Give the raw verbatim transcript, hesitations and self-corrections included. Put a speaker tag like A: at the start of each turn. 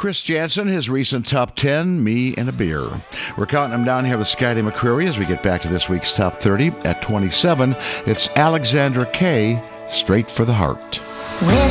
A: Chris Jansen, his recent top ten, Me and a Beer. We're counting them down here with Scotty McCreery as we get back to this week's top thirty. At twenty-seven, it's Alexandra Kay, Straight for the Heart.
B: Where